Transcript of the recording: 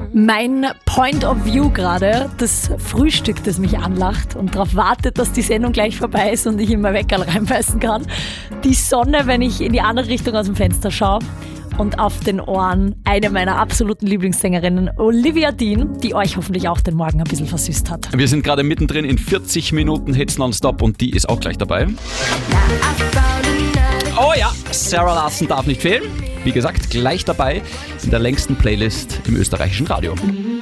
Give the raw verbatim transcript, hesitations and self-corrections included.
Mein Point of View gerade, das Frühstück, das mich anlacht und darauf wartet, dass die Sendung gleich vorbei ist und ich in mein Weckerl reinbeißen kann. Die Sonne, wenn ich in die andere Richtung aus dem Fenster schaue. Und auf den Ohren eine meiner absoluten Lieblingssängerinnen, Olivia Dean, die euch hoffentlich auch den Morgen ein bisschen versüßt hat. Wir sind gerade mittendrin in vierzig Minuten Hits nonstop und die ist auch gleich dabei. Oh ja, Sarah Larsson darf nicht fehlen. Wie gesagt, gleich dabei in der längsten Playlist im österreichischen Radio.